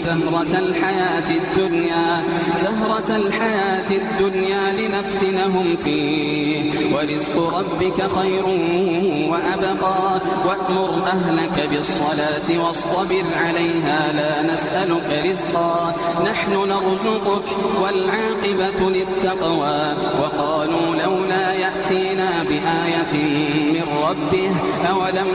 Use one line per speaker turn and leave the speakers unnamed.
زهرة الحياة الدنيا لنفتنهم فيه ورزق ربك خير وأبقى وأمر أهلك بالصلاة واصطبر عليها لا نسألك رزقا نحن نرزقك والعاقبة للتقوى وقالوا لولا يأتينا بآية من ربه أولم